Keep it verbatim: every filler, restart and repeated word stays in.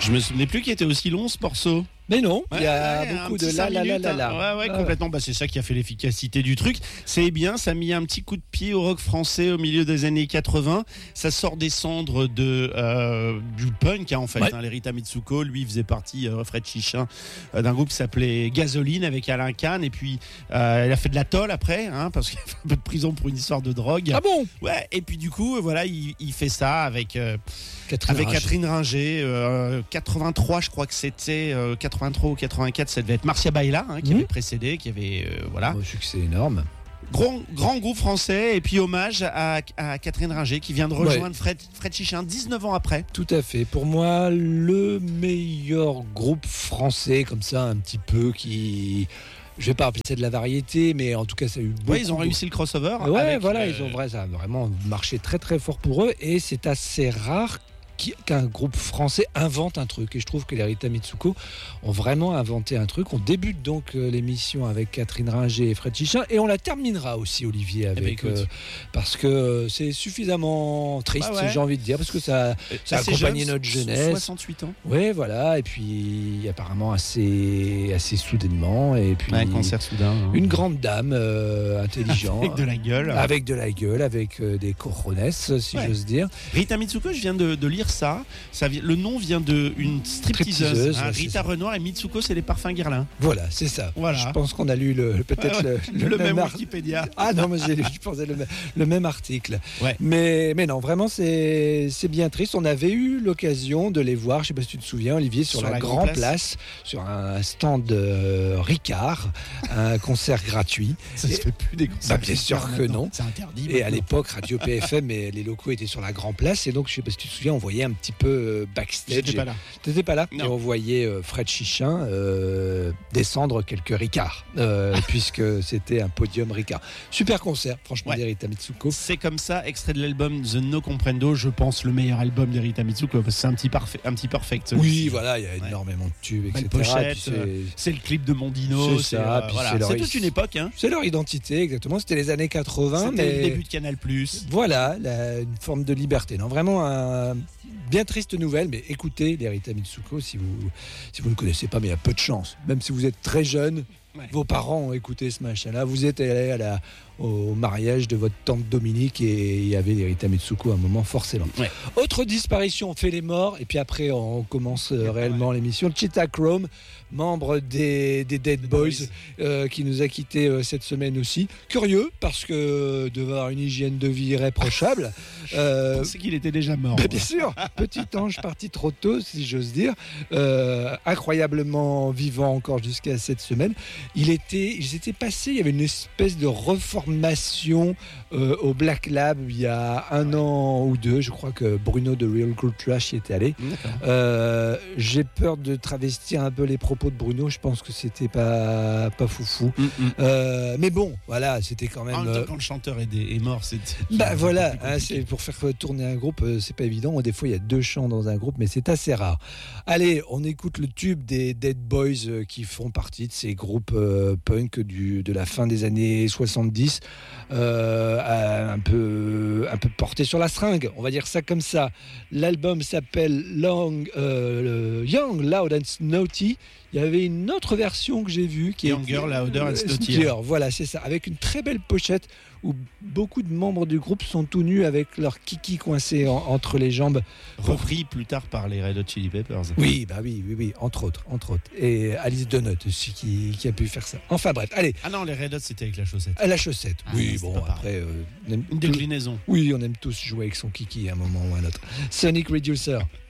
Je me souvenais plus qu'il était aussi long ce morceau. Mais non, il ouais, y a ouais, beaucoup de la la la la la. Ouais, ouais, complètement. Bah, c'est ça qui a fait l'efficacité du truc. C'est bien, ça a mis un petit coup de pied au rock français au milieu des années quatre-vingts. Ça sort des cendres de, euh, du punk, hein, en fait. Ouais. Hein, Rita Mitsuko, lui, faisait partie, euh, Fred Chichin, euh, d'un groupe qui s'appelait Gasoline avec Alain Kahn. Et puis, euh, il a fait de la tôle après, hein, parce qu'il a fait un peu de prison pour une histoire de drogue. Ah bon? Ouais, et puis du coup, voilà, il, il fait ça avec, euh, Catherine avec Ringer. Catherine Ringer. Euh, quatre-vingt-trois, je crois que c'était. Euh, quatre-vingt-trois ou quatre-vingt-quatre, ça devait être Marcia Baila, hein, qui mmh. avait précédé, qui avait euh, voilà. Un succès énorme. Grand, grand groupe français, et puis hommage à, à Catherine Ringer qui vient de rejoindre ouais. Fred, Fred Chichin dix-neuf ans après. Tout à fait. Pour moi, le meilleur groupe français, comme ça, un petit peu qui. Je vais pas appeler ça de la variété, mais en tout cas, ça a eu beaucoup. Ouais, ils ont réussi le crossover. Ouais, avec voilà, le... ils ont vrai, ça a vraiment marché très très fort pour eux, et c'est assez rare qu'un groupe français invente un truc, et je trouve que les Rita Mitsuko ont vraiment inventé un truc. On débute donc euh, l'émission avec Catherine Ringer et Fred Chichin, et on la terminera aussi, Olivier, avec eh ben, euh, parce que c'est suffisamment triste, ah ouais. j'ai envie de dire, parce que ça, ça a accompagné jeune, notre jeunesse. soixante-huit ans. Ouais, voilà, et puis apparemment assez assez soudainement, et puis ouais, un cancer soudain. Hein. Une grande dame euh, intelligente, avec de la gueule, avec de la gueule, avec euh, des cojones, si ouais. j'ose dire. Rita Mitsuko, je viens de, de lire ça. ça vient, le nom vient d'une stripteaseuse. Hein, Rita Renoir et Mitsuko, c'est les parfums Guerlain. Voilà, c'est ça. Voilà. Je pense qu'on a lu le, peut-être ouais, ouais. le, le, le même, même art... Wikipédia. Ah non, mais j'ai lu, je pensais le, le même article. Ouais. Mais, mais non, vraiment, c'est bien triste. On avait eu l'occasion de les voir, je ne sais pas si tu te souviens, Olivier, sur, sur la, la Grand Place. Place, sur un stand euh, Ricard, un concert gratuit. Ça et, se fait plus des concerts. Bah, bien sûr que non. C'est interdit. Et à l'époque, Radio P F M, et les locaux étaient sur la Grand Place. Et donc, je ne sais pas si tu te souviens, on voyait un petit peu backstage. J'étais pas là. T'étais pas là. Non. Et on voyait euh, Fred Chichin euh, descendre quelques Ricards, euh, puisque c'était un podium Ricard. Super concert, franchement, ouais. d'Erita Mitsuko. C'est comme ça, extrait de l'album The No Comprendo, je pense le meilleur album d'Erita Mitsuko, parce que c'est un petit, parfait, un petit perfect. Oui, aussi. Voilà, il y a ouais. énormément de tubes, et cetera. Pochette, c'est le clip de Mondino. C'est ça. Euh, voilà. C'est toute une époque. Hein. C'est leur identité, exactement. C'était les années quatre-vingts. C'était mais... le début de Canal plus. Voilà, la, une forme de liberté. Non, vraiment un... Bien triste nouvelle, mais écoutez les Rita Mitsuko si vous, si vous ne connaissez pas, mais il y a peu de chance. Même si vous êtes très jeune, ouais. vos parents ont écouté ce machin-là. Vous êtes allé à la, au mariage de votre tante Dominique et il y avait les Rita Mitsuko à un moment, forcément. Ouais. Autre disparition, on fait les morts et puis après on commence euh, réellement ouais. l'émission. Cheetah Chrome, membre des, des Dead Boys, euh, qui nous a quittés euh, cette semaine aussi. Curieux, parce que devait avoir une hygiène de vie irréprochable. Euh, Je pensais qu'il était déjà mort. Bah, bien sûr, petit ange parti trop tôt, si j'ose dire. Euh, incroyablement vivant encore jusqu'à cette semaine. Il était, ils étaient passés, il y avait une espèce de reformation euh, au Black Lab il y a un an ou deux. Je crois que Bruno de Real Good Trash y était allé. Euh, j'ai peur de travestir un peu les propos de Bruno, je pense que c'était pas, pas foufou. Mm-hmm. Euh, mais bon, voilà, c'était quand même. En même temps, quand le chanteur est, des, est mort, c'est. Bah voilà, hein, c'est pour faire tourner un groupe, euh, c'est pas évident. Des fois, il y a deux chants dans un groupe, mais c'est assez rare. Allez, on écoute le tube des Dead Boys euh, qui font partie de ces groupes euh, punk du, de la fin des années soixante-dix, euh, un peu, un peu porté sur la seringue, on va dire ça comme ça. L'album s'appelle Long, euh, Young, Loud and Snotty. Il y avait une autre version que j'ai vue qui est Younger, Louder and Snottier. Voilà, c'est ça, avec une très belle pochette où beaucoup de membres du groupe sont tout nus avec leur kiki coincé en, entre les jambes. Repris plus tard par les Red Hot Chili Peppers. Oui, bah oui, oui, oui, entre autres, entre autres. Et Alice Donut aussi qui, qui a pu faire ça. Enfin bref, allez. Ah non, les Red Hot c'était avec la chaussette. À la chaussette. Ah, oui, bon après. Euh, une déclinaison. Oui, on aime tous jouer avec son kiki à un moment ou à un autre. Sonic Reducer.